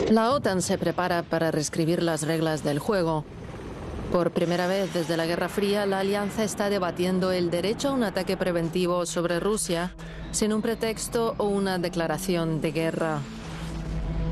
La OTAN se prepara para reescribir las reglas del juego. Por primera vez desde la Guerra Fría, la alianza está debatiendo el derecho a un ataque preventivo sobre Rusia sin un pretexto o una declaración de guerra.